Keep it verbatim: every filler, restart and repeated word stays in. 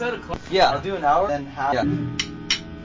set a clock. Yeah. I'll do an hour, then half. Yeah.